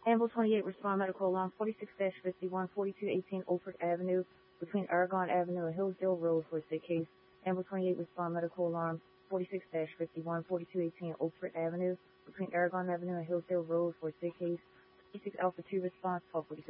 Amble 28, respond medical alarm 46-51, 4218 Oldford Avenue, between Aragon Avenue and Hillsdale Road for a sick case. Amble 28, respond medical alarm 46-51, 4218 Oldford Avenue, between Aragon Avenue and Hillsdale Road for a sick case. 36 Alpha 2, response 1246.